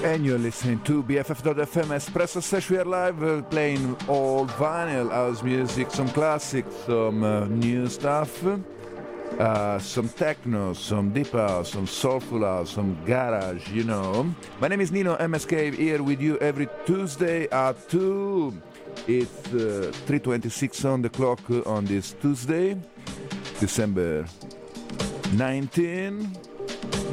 And you're listening to BFF.FM Espresso Session. We are live playing all vinyl, house music, some classics, some new stuff, some techno, some deep house, some soulful house, some garage, you know. My name is Nino MSK, here with you every Tuesday at 2. It's 3:26 on the clock on this Tuesday, December 19.